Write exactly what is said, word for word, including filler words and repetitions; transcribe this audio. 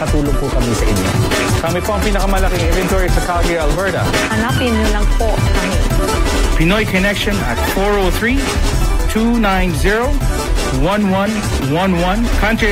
Patulong po kami sa inyo. Kami po ang pinakamalaking inventory sa Calgary, Alberta. Hanapin niyo lang po kami. Pinoy Connection at four oh three, two nine zero, one one one one. Country